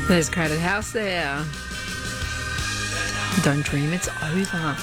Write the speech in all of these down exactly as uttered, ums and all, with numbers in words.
There's Crowded House there. Don't dream it's over.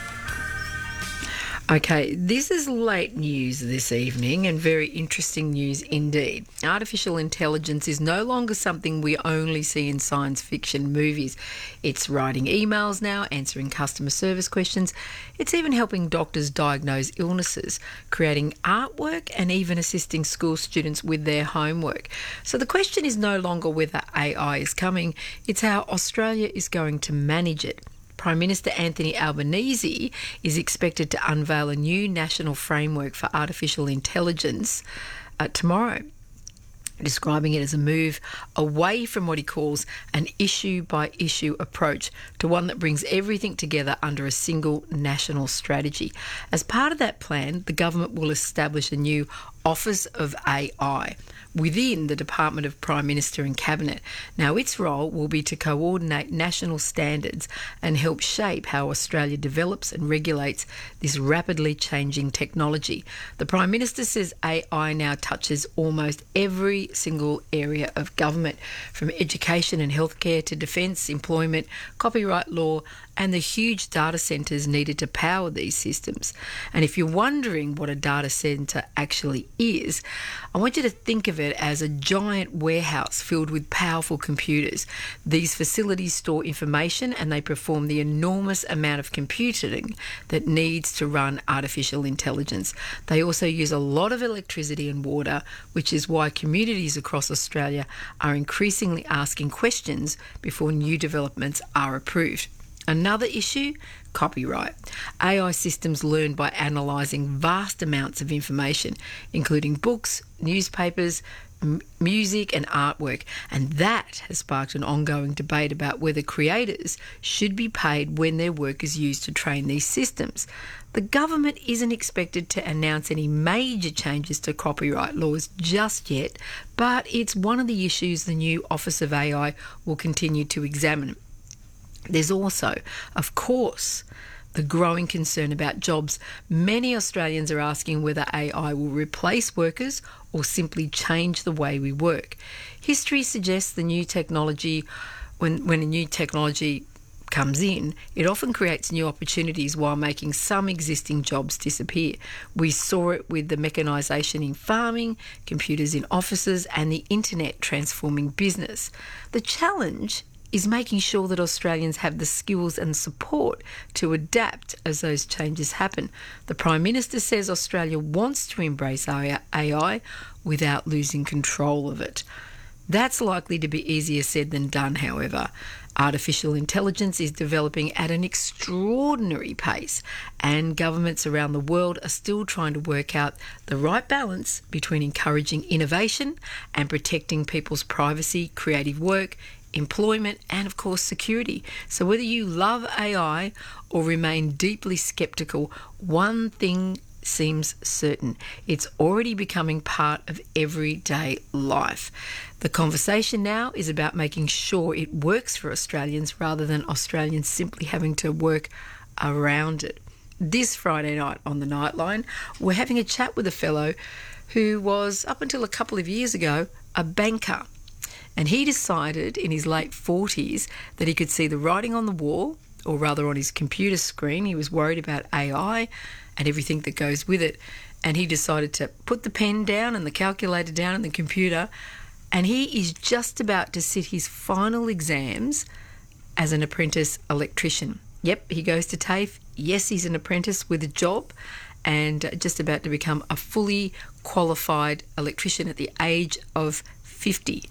Okay, this is late news this evening and very interesting news indeed. Artificial intelligence is no longer something we only see in science fiction movies. It's writing emails now, answering customer service questions. It's even helping doctors diagnose illnesses, creating artwork and even assisting school students with their homework. So the question is no longer whether A I is coming, it's how Australia is going to manage it. Prime Minister Anthony Albanese is expected to unveil a new national framework for artificial intelligence uh, tomorrow, describing it as a move away from what he calls an issue-by-issue approach to one that brings everything together under a single national strategy. As part of that plan, the government will establish a new Office of A I within the Department of Prime Minister and Cabinet. Now, its role will be to coordinate national standards and help shape how Australia develops and regulates this rapidly changing technology. The Prime Minister says A I now touches almost every single area of government, from education and healthcare to defence, employment, copyright law, and the huge data centres needed to power these systems. And if you're wondering what a data centre actually is, I want you to think of it as a giant warehouse filled with powerful computers. These facilities store information and they perform the enormous amount of computing that needs to run artificial intelligence. They also use a lot of electricity and water, which is why communities across Australia are increasingly asking questions before new developments are approved. Another issue, copyright. A I systems learn by analysing vast amounts of information, including books, newspapers, m- music and artwork, and that has sparked an ongoing debate about whether creators should be paid when their work is used to train these systems. The government isn't expected to announce any major changes to copyright laws just yet, but it's one of the issues the new Office of A I will continue to examine. There's also, of course, the growing concern about jobs. Many Australians are asking whether A I will replace workers or simply change the way we work. History suggests the new technology, when, when a new technology comes in, it often creates new opportunities while making some existing jobs disappear. We saw it with the mechanisation in farming, computers in offices, and the internet transforming business. The challenge is making sure that Australians have the skills and support to adapt as those changes happen. The Prime Minister says Australia wants to embrace A I without losing control of it. That's likely to be easier said than done, however. Artificial intelligence is developing at an extraordinary pace, and governments around the world are still trying to work out the right balance between encouraging innovation and protecting people's privacy, creative work, employment, and of course security. So whether you love A I or remain deeply sceptical, one thing seems certain: it's already becoming part of everyday life. The conversation now is about making sure it works for Australians rather than Australians simply having to work around it. This Friday night on the Nightline, we're having a chat with a fellow who was, up until a couple of years ago, a banker. And he decided in his late forties that he could see the writing on the wall, or rather on his computer screen. He was worried about A I and everything that goes with it. And he decided to put the pen down and the calculator down on the computer. And he is just about to sit his final exams as an apprentice electrician. Yep, he goes to TAFE. Yes, he's an apprentice with a job and just about to become a fully qualified electrician at the age of fifty.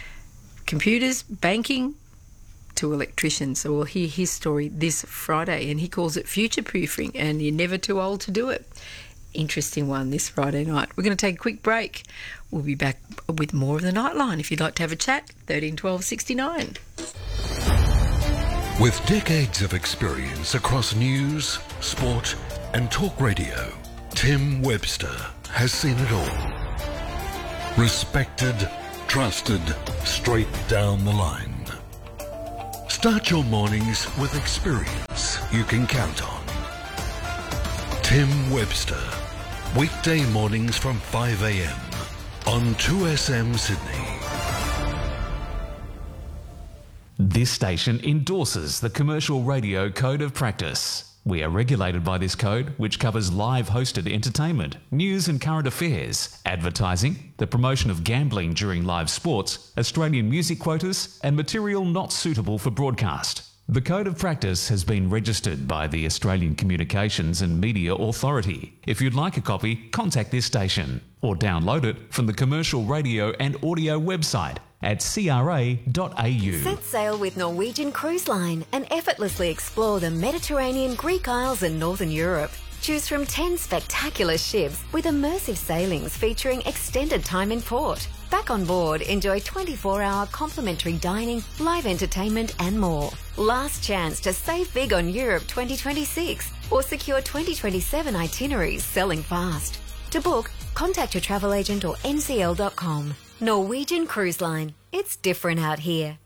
Computers, banking, to electricians. So we'll hear his story this Friday, and he calls it future-proofing, and you're never too old to do it. Interesting one this Friday night. We're going to take a quick break. We'll be back with more of the Nightline. If you'd like to have a chat, thirteen twelve sixty-nine. With decades of experience across news, sport and talk radio, Tim Webster has seen it all. Respected, trusted, straight down the line. Start your mornings with experience you can count on. Tim Webster, weekday mornings from five a.m. on two S M Sydney. This station endorses the Commercial Radio Code of Practice. We are regulated by this code, which covers live hosted entertainment, news and current affairs, advertising, the promotion of gambling during live sports, Australian music quotas, and material not suitable for broadcast. The Code of Practice has been registered by the Australian Communications and Media Authority. If you'd like a copy, contact this station or download it from the Commercial Radio and Audio website at c r a dot a u. Set sail with Norwegian Cruise Line and effortlessly explore the Mediterranean, Greek Isles and Northern Europe. Choose from ten spectacular ships with immersive sailings featuring extended time in port. Back on board, enjoy twenty-four hour complimentary dining, live entertainment and more. Last chance to save big on Europe twenty twenty-six or secure twenty twenty-seven itineraries selling fast. To book, contact your travel agent or n c l dot com. Norwegian Cruise Line. It's different out here.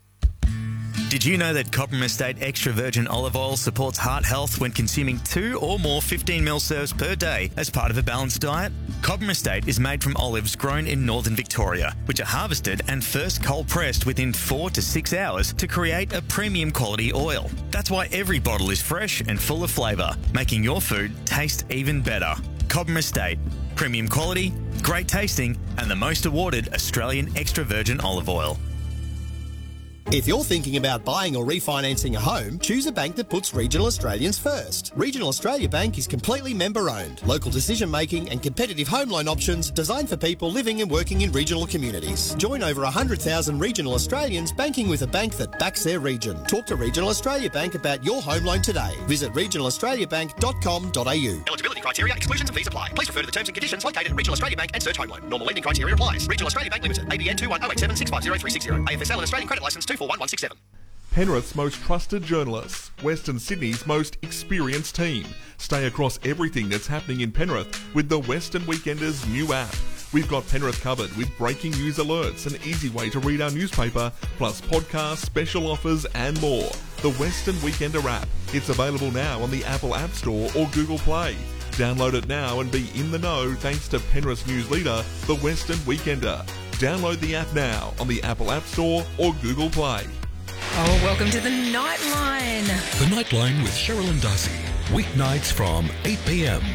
Did you know that Cobram Estate Extra Virgin Olive Oil supports heart health when consuming two or more fifteen mil serves per day as part of a balanced diet? Cobram Estate is made from olives grown in northern Victoria, which are harvested and first cold pressed within four to six hours to create a premium quality oil. That's why every bottle is fresh and full of flavour, making your food taste even better. Cobram Estate. Premium quality, great tasting, and the most awarded Australian extra virgin olive oil. If you're thinking about buying or refinancing a home, choose a bank that puts Regional Australians first. Regional Australia Bank is completely member-owned. Local decision-making and competitive home loan options designed for people living and working in regional communities. Join over one hundred thousand regional Australians banking with a bank that backs their region. Talk to Regional Australia Bank about your home loan today. Visit regional australia bank dot com dot a u. Eligibility criteria, exclusions and fees apply. Please refer to the terms and conditions located at Regional Australia Bank and search home loan. Normal lending criteria applies. Regional Australia Bank Limited. A B N two one zero eight seven six five zero three six zero. A F S L and Australian Credit Licence two four one one six seven. Penrith's most trusted journalists, Western Sydney's most experienced team. Stay across everything that's happening in Penrith with the Western Weekenders new app. We've got Penrith covered with breaking news alerts, an easy way to read our newspaper, plus podcasts, special offers and more. The Western Weekender app. It's available now on the Apple App Store or Google Play. Download it now and be in the know thanks to Penrith's news leader, the Western Weekender. Download the app now on the Apple App Store or Google Play. Oh, welcome to the Nightline. The Nightline with Cheryl and Darcy. Weeknights from eight p m.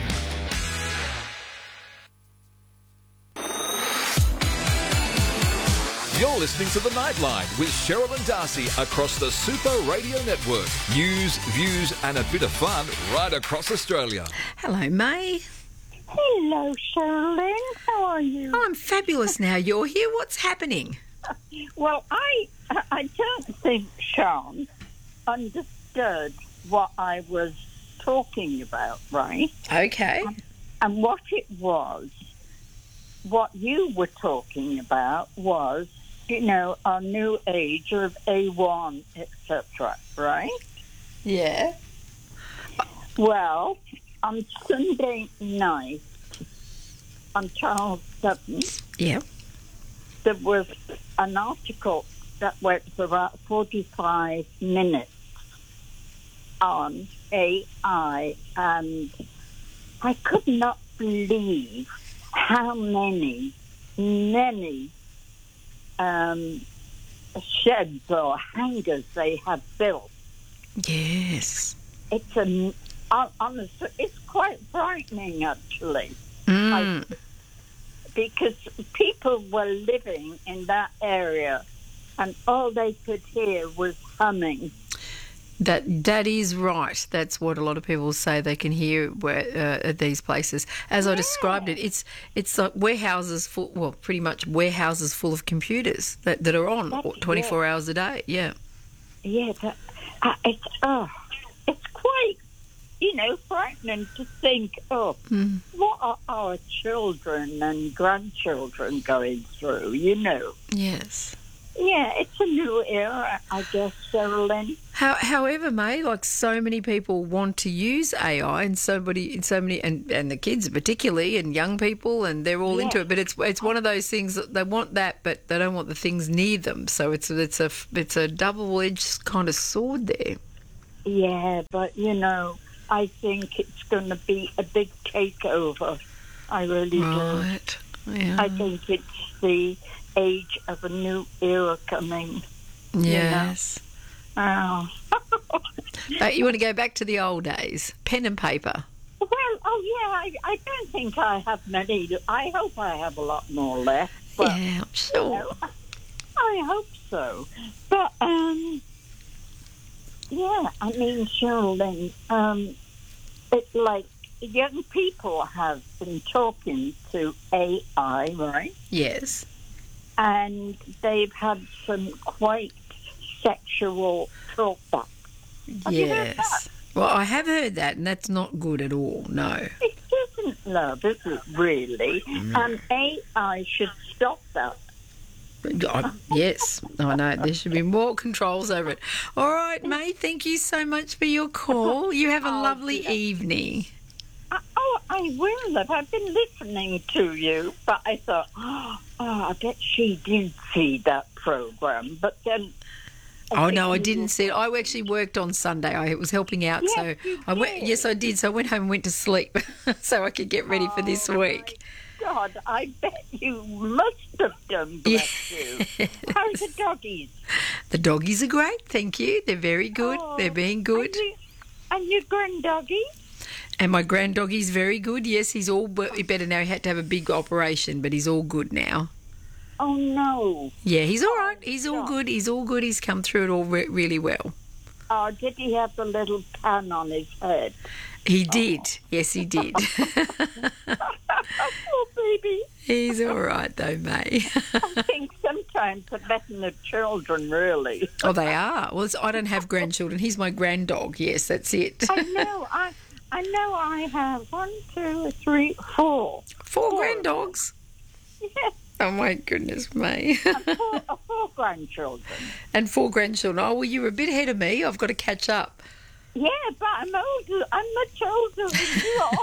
You're listening to The Nightline with Cheryl and Darcy across the Super Radio Network. News, views and a bit of fun right across Australia. Hello, May. Hello, Cheryl. How are you? Oh, I'm fabulous now you're here. What's happening? Well, I I don't think Sean understood what I was talking about, right? Okay. Um, and what it was, what you were talking about was, you know, our new age of A one, et cetera, right? Yeah. Well, on Sunday night, on Channel seven, yeah, there was an article that went for about forty-five minutes on A I, and I could not believe how many, many um, sheds or hangars they have built. Yes. It's an, honestly, it's quite frightening, actually. Mm. I, because people were living in that area and all they could hear was humming. That that is right. That's what a lot of people say they can hear where, uh, at these places. As yeah. I described it, it's it's like warehouses full, well, pretty much warehouses full of computers that, that are on That's, twenty-four yeah. hours a day. Yeah. Yeah, that, uh, it's oh, it's quite, you know, frightening to think, oh, mm. what are our children and grandchildren going through, you know? Yes. Yeah, it's a new era, I guess, Sherilyn. How, however, May, like so many people want to use A I, and somebody, and so many, and, and the kids particularly, and young people, and they're all yeah. into it. But it's it's one of those things that they want that, but they don't want the things near them. So it's it's a it's a double-edged kind of sword there. Yeah, but you know, I think it's going to be a big takeover. I really right. do. Yeah. I think it's the age of a new era coming. Yes. You know? Oh. But you want to go back to the old days, pen and paper. Well, oh yeah, I, I don't think I have many. I hope I have a lot more left. But, Yeah, I'm sure. you know, I hope so. But, um, yeah, I mean, Sherilyn, um, it's like young people have been talking to A I, right? Yes. And they've had some quite sexual talkbacks. Have you heard that? Yes. Well, I have heard that, and that's not good at all, no. It isn't love, is it, really? And A I should stop that. I, yes, I know. There should be more controls over it. All right, May, thank you so much for your call. You have a Oh, lovely dear. evening. I, oh, I will have. I've been listening to you, but I thought, oh, I bet she did see that program. But then... Oh, think no, I you- didn't see it. I actually worked on Sunday. I was helping out, Yes, so you I went. did. Yes, I did. So I went home and went to sleep so I could get ready for this Oh, week. my God, I bet you must have done, bless you. How's the doggies? The doggies are great, thank you. They're very good. Oh, They're being good. And, you, and your granddoggy? And my grand doggy's very good. Yes, he's all be- better now. He had to have a big operation, but he's all good now. Oh, no. Yeah, he's all right. He's all stop. good. He's all good. He's come through it all re- really well. Oh, did he have the little pan on his head? He did. Yes, he did. Oh, baby. He's all right though, May. I think sometimes they're better than the children, really. Oh, they are. Well, it's, I don't have grandchildren. He's my grand dog. Yes, that's it. I know. I I know I have one, two, three, four. Four Four. grand dogs. Yes, Oh my goodness, May. and four, uh, four grandchildren. And four grandchildren. Oh, well, you're a bit ahead of me. I've got to catch up. Yeah, but I'm older. I'm much older than you are.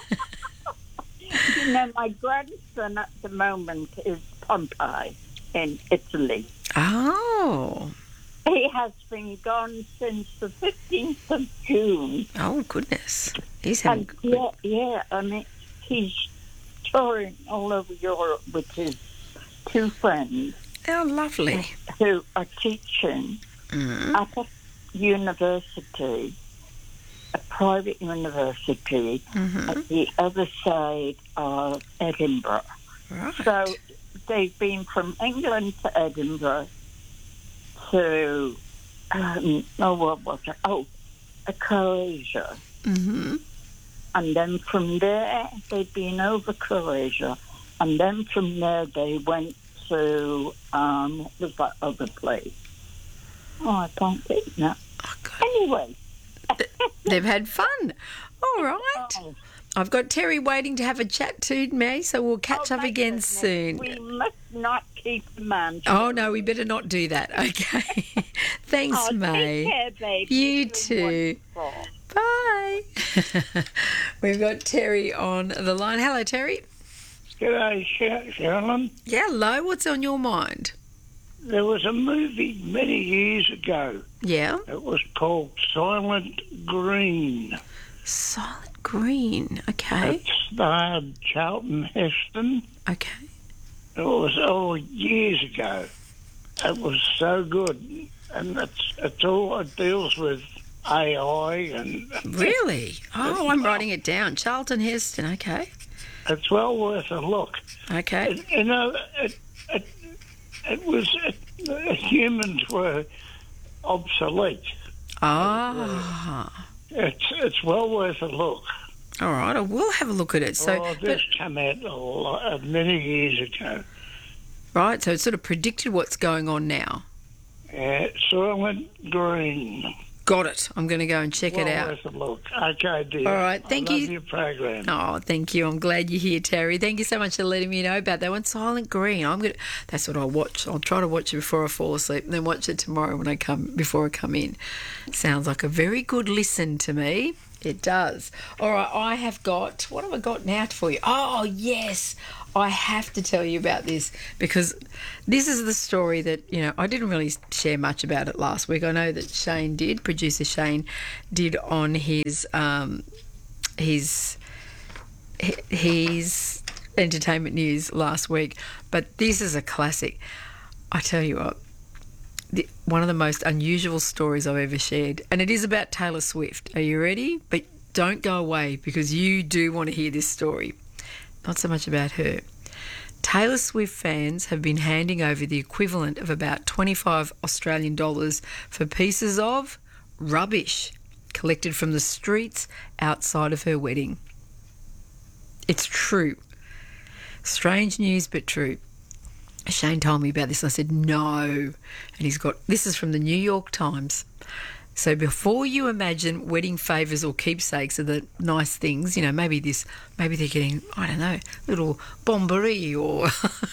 You know, my grandson at the moment is Pompey in Italy. Oh. He has been gone since the fifteenth of June. Oh, goodness. He's having And yeah, yeah, I mean, he's touring all over Europe with his two friends Oh, lovely. who are teaching Mm. at a university, a private university Mm-hmm. at the other side of Edinburgh. Right. So they've been from England to Edinburgh to, um, oh, what was it? Oh, uh, Croatia. Mm-hmm. And then from there, they'd been over Croatia. And then from there, they went to, um, what was that other place? Oh, I can't think now. Oh, God. Anyway. They've had fun. All right. Oh, I've got Terry waiting to have a chat to me, so we'll catch oh, up my again goodness. soon. We must not keep the man. Oh, no, we better not do that. Okay. Thanks, Oh, May. take care, baby. You You're too. wonderful. Bye. We've got Terry on the line. Hello, Terry. G'day, Sher- Sherilyn. Yeah, hello. What's on your mind? There was a movie many years ago. Yeah. It was called Silent Green. Silent Green. Okay. It starred Charlton Heston. Okay. It was all years ago. It was so good. And it's, it's all it deals with A I and Really? Oh, I'm writing it down. Charlton Heston. Okay. it's well worth a look. Okay. It, you know, it, it, it was, it, humans were obsolete. Ah. It's, it's well worth a look. All right. I will have a look at it. So, oh, but, this came out a lot, uh, many years ago. right. So it sort of predicted what's going on now. Uh, Silent Green. Got it. I'm going to go and check well it out. worth a look. Okay, dear. All right, thank I love you. your program. Oh, thank you. I'm glad you're here, Terry. Thank you so much for letting me know about that one. Silent Green. I'm gonna. That's what I'll watch. I'll try to watch it before I fall asleep, and then watch it tomorrow when I come before I come in. Sounds like a very good listen to me. It does. All right, I have got. What have I got now for you? Oh, yes. I have to tell you about this because this is the story that, you know, I didn't really share much about it last week. I know that Shane did, producer Shane did on his um, his his entertainment news last week, but this is a classic. I tell you what, the, one of the most unusual stories I've ever shared, and it is about Taylor Swift. Are you ready? But don't go away because you do want to hear this story. Not so much about her. Taylor Swift fans have been handing over the equivalent of about twenty-five Australian dollars for pieces of rubbish collected from the streets outside of her wedding. It's true. Strange news, but true. Shane told me about this and I said, no. And he's got, this is from the New York Times. So before you imagine wedding favours or keepsakes are the nice things, you know, maybe this, maybe they're getting, I don't know, little Bonbonne or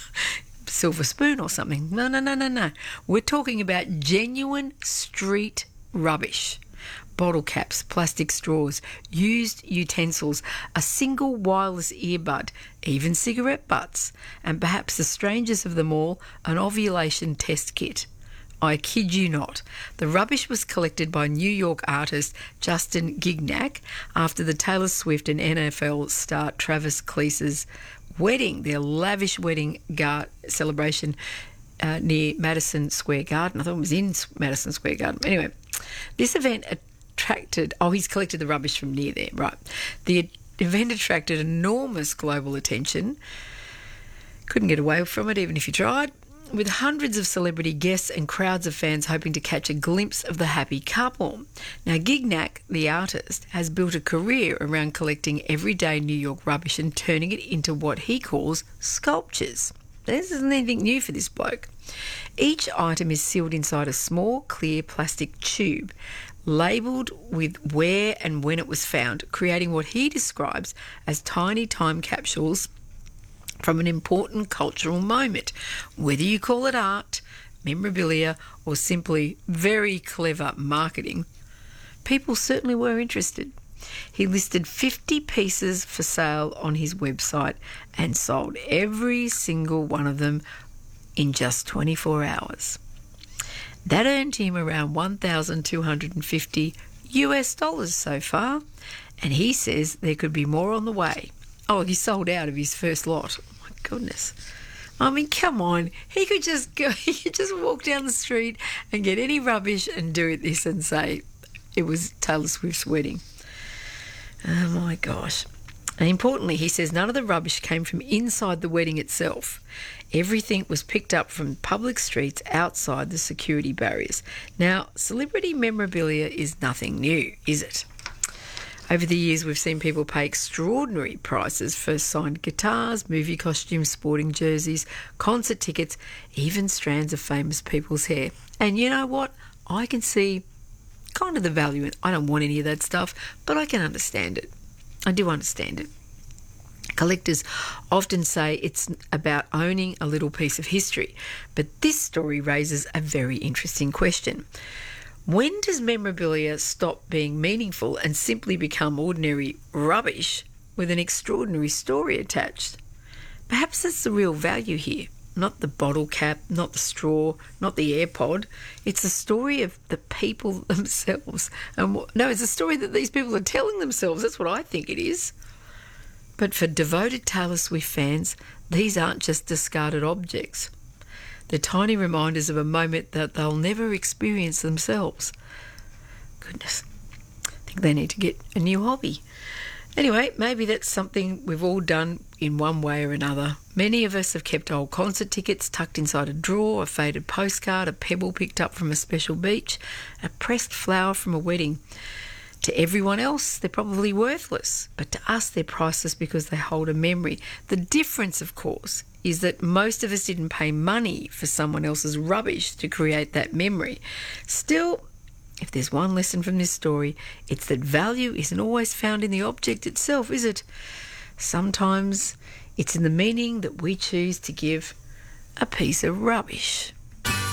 silver spoon or something. No, no, no, no, no. We're talking about genuine street rubbish. Bottle caps, plastic straws, used utensils, a single wireless earbud, even cigarette butts, and perhaps the strangest of them all, an ovulation test kit. I kid you not. The rubbish was collected by New York artist Justin Gignac after the Taylor Swift and N F L star Travis Kelce's wedding, their lavish wedding gar- celebration uh, near Madison Square Garden. I thought it was in Madison Square Garden. Anyway, this event attracted... Oh, he's collected the rubbish from near there, right. The event attracted enormous global attention. Couldn't get away from it even if you tried, with hundreds of celebrity guests and crowds of fans hoping to catch a glimpse of the happy couple. Now, Gignac, the artist, has built a career around collecting everyday New York rubbish and turning it into what he calls sculptures. This isn't anything new for this bloke. Each item is sealed inside a small, clear plastic tube, labelled with where and when it was found, creating what he describes as tiny time capsules from an important cultural moment, whether you call it art, memorabilia, or simply very clever marketing. People certainly were interested. He listed fifty pieces for sale on his website and sold every single one of them in just twenty-four hours. That earned him around one thousand two hundred fifty US dollars so far, and he says there could be more on the way. Oh, he sold out of his first lot. Oh my goodness. I mean, come on. He could just go, he could just walk down the street and get any rubbish and do this and say it was Taylor Swift's wedding. Oh my gosh. And importantly, he says none of the rubbish came from inside the wedding itself. Everything was picked up from public streets outside the security barriers. Now, celebrity memorabilia is nothing new, is it? Over the years, we've seen people pay extraordinary prices for signed guitars, movie costumes, sporting jerseys, concert tickets, even strands of famous people's hair. And you know what? I can see kind of the value in it. I don't want any of that stuff, but I can understand it. I do understand it. Collectors often say it's about owning a little piece of history, but this story raises a very interesting question. When does memorabilia stop being meaningful and simply become ordinary rubbish with an extraordinary story attached? Perhaps that's the real value here. Not the bottle cap, not the straw, not the AirPod. It's the story of the people themselves. And no, it's a story that these people are telling themselves. That's what I think it is. But for devoted Taylor Swift fans, these aren't just discarded objects. They're tiny reminders of a moment that they'll never experience themselves. Goodness, I think they need to get a new hobby. Anyway, maybe that's something we've all done in one way or another. Many of us have kept old concert tickets tucked inside a drawer, a faded postcard, a pebble picked up from a special beach, a pressed flower from a wedding. To everyone else, they're probably worthless, but to us, they're priceless because they hold a memory. The difference, of course, is that most of us didn't pay money for someone else's rubbish to create that memory. Still, if there's one lesson from this story, it's that value isn't always found in the object itself, is it? Sometimes it's in the meaning that we choose to give a piece of rubbish.